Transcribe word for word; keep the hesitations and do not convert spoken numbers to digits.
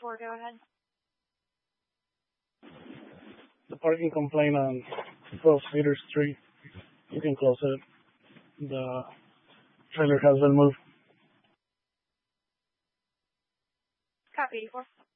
eighty-four, go ahead. The parking complaint on twelve Cedar Street. You can close it. The trailer has been moved. Copy, eighty-four.